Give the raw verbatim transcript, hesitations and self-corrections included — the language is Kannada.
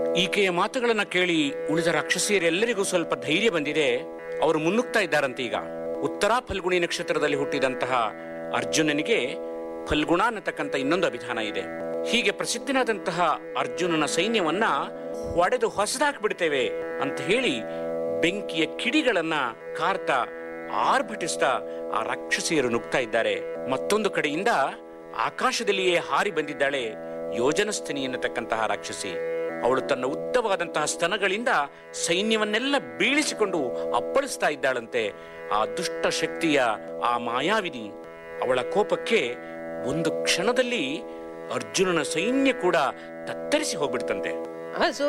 ಈಕೆಯ ಮಾತುಗಳನ್ನ ಕೇಳಿ ಉಳಿದ ರಾಕ್ಷಸಿಯರೆಲ್ಲರಿಗೂ ಸ್ವಲ್ಪ ಧೈರ್ಯ ಬಂದಿದೆ. ಅವರು ಮುನ್ನುಗ್ತಾ ಇದ್ದಾರಂತೆ. ಈಗ ಉತ್ತರ ಫಲ್ಗುಣಿ ನಕ್ಷತ್ರದಲ್ಲಿ ಹುಟ್ಟಿದಂತಹ ಅರ್ಜುನನಿಗೆ ಫಲ್ಗುಣ ಅನ್ನತಕ್ಕಂಥ ಇನ್ನೊಂದು ಅಭಿಧಾನ ಇದೆ. ಹೀಗೆ ಪ್ರಸಿದ್ಧನಾದಂತಹ ಅರ್ಜುನನ ಸೈನ್ಯವನ್ನ ಒಡೆದು ಹೊಸದಾಕ್ಬಿಡ್ತೇವೆ ಅಂತ ಹೇಳಿ ಬೆಂಕಿಯ ಕಿಡಿಗಳನ್ನ ಕಾರ್ತಾ ಆರ್ಭಟಿಸ್ತಾ ಆ ರಾಕ್ಷಸಿಯರು ನುಗ್ತಾ ಇದ್ದಾರೆ. ಮತ್ತೊಂದು ಕಡೆಯಿಂದ ಆಕಾಶದಲ್ಲಿಯೇ ಹಾರಿ ಬಂದಿದ್ದಾಳೆ ಯೋಜನಸ್ಥಿನಿ ಎನ್ನತಕ್ಕಂತಹ ರಾಕ್ಷಸಿ. ಅವಳು ತನ್ನ ಉದ್ದವಾದಂತಹ ಸ್ತನಗಳಿಂದ ಸೈನ್ಯವನ್ನೆಲ್ಲ ಬೀಳಿಸಿಕೊಂಡು ಅಪ್ಪಳಿಸ್ತಾ ಇದ್ದಾಳಂತೆ. ಆ ದುಷ್ಟ ಶಕ್ತಿಯ ಆ ಮಾಯಾವಿನಿ ಅವಳ ಕೋಪಕ್ಕೆ ಒಂದು ಕ್ಷಣದಲ್ಲಿ ಅರ್ಜುನನ ಸೈನ್ಯ ಕೂಡ ತತ್ತರಿಸಿ ಹೋಗ್ಬಿಡ್ತಂತೆ.